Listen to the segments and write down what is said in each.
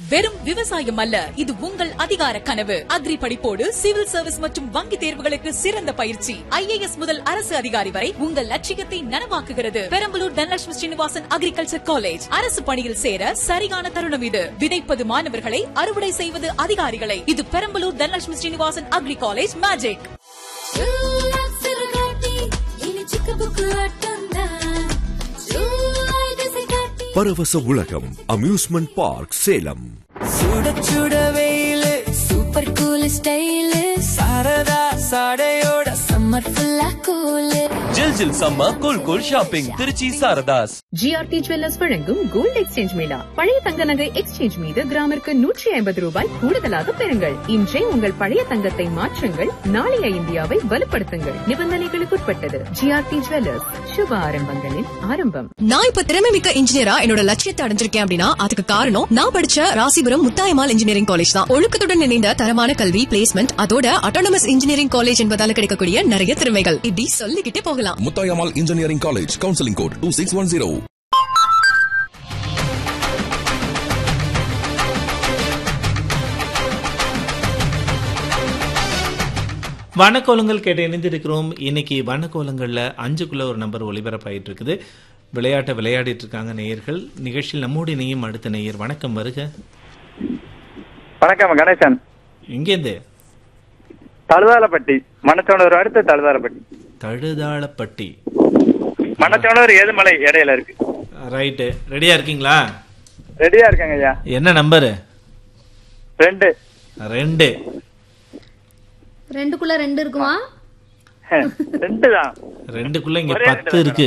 வெறும் விவசாயம் அல்ல, இது உங்கள் அதிகார கனவு. அக்ரி படிப்போடு சிவில் சர்வீஸ் மற்றும் வங்கி தேர்வுகளுக்கு சிறந்த பயிற்சி. IAS முதல் அரசு அதிகாரி வரை உங்கள் லட்சியத்தை நனவாக்குகிறது. Perambalur Dhanalakshmi Srinivasan agriculture college. அரசு பணியில் சேர சரியான தருணம் இது. விதைப்பது மாணவர்களை, அறுவடை செய்வது அதிகாரிகளை. இது Perambalur Dhanalakshmi Srinivasan agri college magic. பரவச உலகம் அம்யூஸ்மெண்ட் பார்க் சேலம். சுட சுட வெயிலு, super cool style, Saradha சாடையோட summer ஃபுல்லா கூலு. ஜில் ஜில் சம்மா cool cool shopping Trichy Saradhas. GRT jewellers வழங்கும் கோல்ட் எக்ஸ்சேஞ்ச் மேளா. பழைய தங்க நகை எக்ஸ்சேஞ்ச் மீது கிராமிற்கு 150 ரூபாய் கூடுதலாக பெறுங்கள். இன்றே உங்கள் பழைய தங்கத்தை மாற்றுங்கள், நாளைய இந்தியாவை வலுப்படுத்துங்கள். நிபந்தனைகளுக்குட்பட்டது. GRT ஜுவல்லர்ஸ், சுப ஆரம்பங்களின் ஆரம்பம். நான் இப்ப திறமை மிக்க இன்ஜினியரா என்னோட லட்சியத்தை அடைஞ்சிருக்கேன் அப்படின்னா அதுக்கு காரணம் நான் படிச்ச ராசிபுரம் முத்தாயம்மாள் இன்ஜினியரிங் காலேஜ் தான். ஒழுக்கத்துடன் இணைந்த தரமான கல்வி, பிளேஸ்மெண்ட், அதோட அட்டானமஸ் இன்ஜினியரிங் காலேஜ் என்பதால கிடைக்கக்கூடிய நிறைய திறமைகள் இப்படி சொல்லிக்கிட்டே போகலாம். Muthayammal engineering college, counselling code 2610. வண்ணக்கோலங்கள் கேட்டு இணைந்திருக்கிறோம். இன்னைக்கு வண்ணக்கோலங்கள்ல 5க்குள்ள ஒரு நம்பர் ஒளிபரப்பாயிட்டு இருக்குது. விளையாட்டை விளையாடிட்டு இருக்காங்க நேயர்கள். நிகழ்ச்சியில் நம்மோடு இணையும் அடுத்த நேயர். வணக்கம், வருக. வணக்கம், கணேசன். எங்கேருந்து? தழுதாலப்பட்டி, மணச்சோனூர் அடுத்து தழுதாலப்பட்டி. தழுதாலப்பட்டி, மணச்சோனூர் ஏதுமலை இடையில இருக்கு. ரைட்டு. ரெடியா இருக்கீங்களா? ரெடியா இருக்காங்க ஐயா. என்ன நம்பரு? 2. 2. 2க்குள்ள 2 இருக்குமா? 2 தான். 2க்குள்ள இங்க 10 இருக்கு.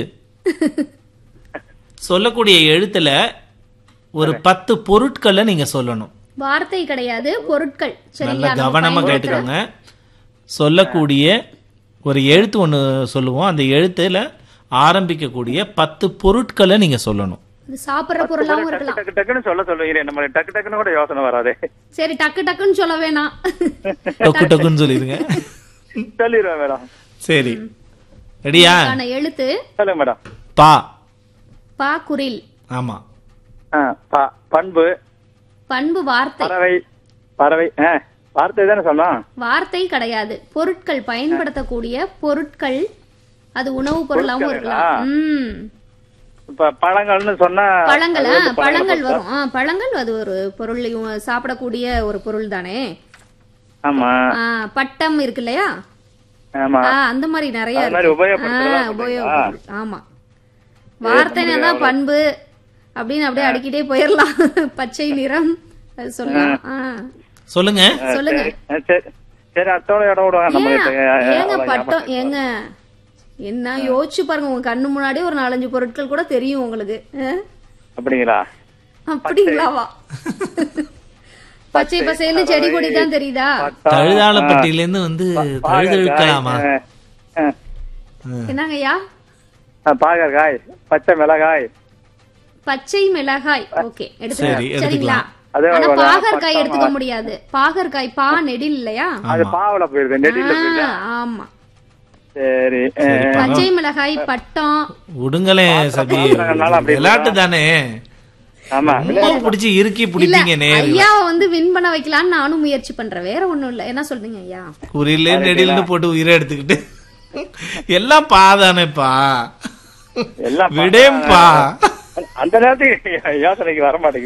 சொல்லக்கூடிய எழுத்துல ஒரு 10 பொருட்களை நீங்க சொல்லணும். வார்த்தை கிடையாது, பொருட்கள். நல்ல கவனமா கேட்டுக்கோங்க. சொல்லக்கூடிய ஒரு எழுத்து ஒண்ணு சொல்லுவோம். அந்த எழுத்துல ஆரம்பிக்கக்கூடிய 10 பொருட்களை நீங்க சொல்லணும். சாப்பிடுற பொருளாவும் இருக்கலாம். டக்கு டக்குன்னு சொல்ல சொல்லுகிறேன். நம்ம டக்கு டக்குன்னு கூட யோசனை வராதே. சரி, டக்கு டக்குன்னு சொல்ல வேணாம். டக்கு டக்குன்னு சொல்லிருங்க. சொல்லிடுவேன் மேடம். சரி, ரெடியா? எழுத்து சொல்லுங்க மேடம். பா. பா குரில். ஆமா. பண்பு. பண்பு வார்த்தை. பறவை. பறவை வார்த்தை தானே சொல்லலாம். வார்த்தை கிடையாது, பொருட்கள். பயன்படுத்தக்கூடிய பொருட்கள். அது உணவு பொருளாவும் இருக்கலாம். இப்ப பழங்கள்னு சொன்னா பழங்கள். பழங்கள் வரும். பழங்கள் அது ஒரு பொருள், சாப்பிடக்கூடிய ஒரு பொருள் தானே. ஆமா. பட்டம் இருக்கு இல்லையா? ஆமா. அந்த மாதிரி நிறைய உபயோகம். ஆமா. வார்த்தைனா தான் பண்பு அப்படின்னு அப்படியே அடிக்கிட்டே போயிடலாம். பச்சை நிறம் அது சொல்லலாம். சொல்லுங்க சொல்லுங்க. சரி, அத்தோட இடம் விடுவாங்க. ஏங்க பட்டம் ஏங்க, என்ன யோசிச்சு பாருங்க. உங்க கண்ணு முன்னாடி ஒரு 4-5 பொருட்கள் கூட தெரியும் உங்களுக்கு. அப்படிங்களா? அப்படிங்களாவா? பச்சை பசேல்னு செடி கொடி தான் தெரியுதா? தழுதாலப்பட்டியில இருந்து வந்து தழுதழுக்கலாமா? என்னங்கய்யா? பாகற்காய், பச்சை மிளகாய். பச்சை மிளகாய். ஓகே, எடுத்துக்கலாம். சரிங்களா? ஆனா பாகற்காய் எடுத்துக்க முடியாது. பாகற்காய் பா நெடில் இல்லையா? அது பாவல போயிருது, நெடில போயிருது. ஆமா. சரி, பச்சை மிளகாய், பட்டம். உடுங்களே சபி, விளையாட்டு தானே. ஆமா, பிடிச்சி இறுக்கி பிடிப்பீங்க. ஐயாவை வந்து வின் பண்ண வைக்கலான்னு நானும் முயற்சி பண்றேன். வேற ஒண்ணும் இல்ல. என்ன சொல்றீங்க ஐயா? குறியில நெடில்னு போட்டு உயிரை எடுத்துக்கிட்டு எல்லாம் பாதானேப்பா, விடேம்பா. அந்த நேரத்துக்கு யோசனைக்கு வர மாட்டேங்குது.